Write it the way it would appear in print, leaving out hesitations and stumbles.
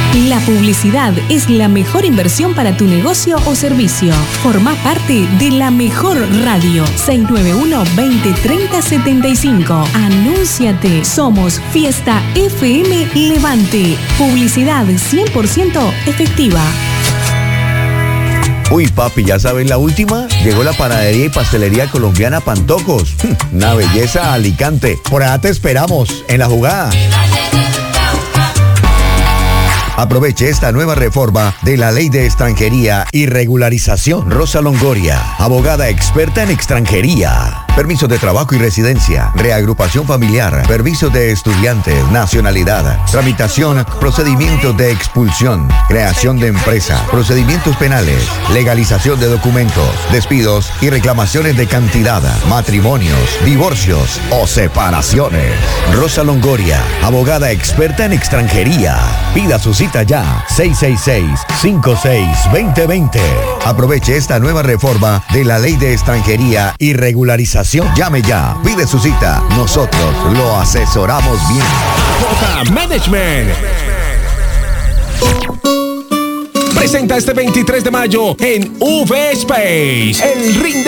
La publicidad es la mejor inversión para tu negocio o servicio. Forma parte de la mejor radio. 691-2030-75. Anúnciate. Somos Fiesta FM Levante. Publicidad 100% efectiva. Uy, papi, ¿ya sabes la última? Llegó la panadería y pastelería colombiana Pantojos. Una belleza, Alicante. Por allá te esperamos, en la jugada. Aproveche esta nueva reforma de la Ley de Extranjería y Regularización. Rosa Longoria, abogada experta en extranjería. Permiso de trabajo y residencia, reagrupación familiar, permiso de estudiantes, nacionalidad, tramitación, procedimientos de expulsión, creación de empresa, procedimientos penales, legalización de documentos, despidos y reclamaciones de cantidad, matrimonios, divorcios o separaciones. Rosa Longoria, abogada experta en extranjería. Pida su cita ya, 666-56-2020. Aproveche esta nueva reforma de la Ley de Extranjería y Regularización. Llame ya, pide su cita. Nosotros lo asesoramos bien. J Management presenta este 23 de mayo en V Space, el ring de